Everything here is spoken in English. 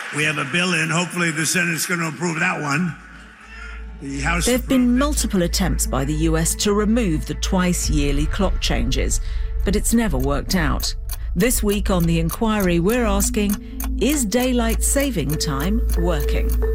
We have a bill in. Hopefully the Senate's going to approve that one. The House. There have been multiple attempts by the US to remove the twice-yearly clock changes, but it's never worked out. This week on The Inquiry, we're asking, is daylight saving time working?